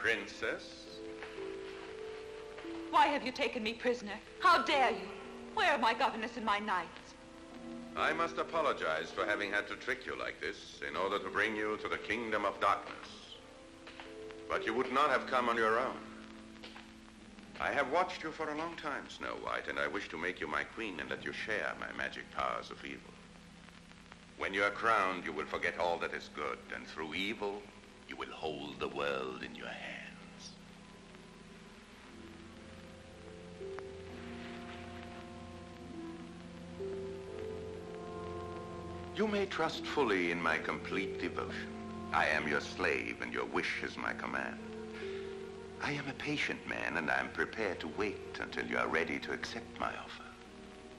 Princess? Why have you taken me prisoner? How dare you? Where are my governess and my knights? I must apologize for having had to trick you like this in order to bring you to the kingdom of darkness. But you would not have come on your own. I have watched you for a long time, Snow White, and I wish to make you my queen and let you share my magic powers of evil. When you are crowned, you will forget all that is good, and through evil, you will hold the world in your hands. You may trust fully in my complete devotion. I am your slave, and your wish is my command. I am a patient man, and I am prepared to wait until you are ready to accept my offer.